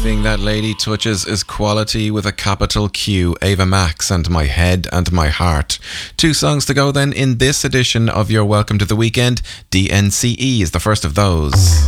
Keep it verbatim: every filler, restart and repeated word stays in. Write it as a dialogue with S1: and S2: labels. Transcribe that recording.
S1: Everything that lady touches is quality with a capital Q. Ava Max and My Head and My Heart. Two songs to go then in this edition of your Welcome to the Weekend. D N C E is the first of those.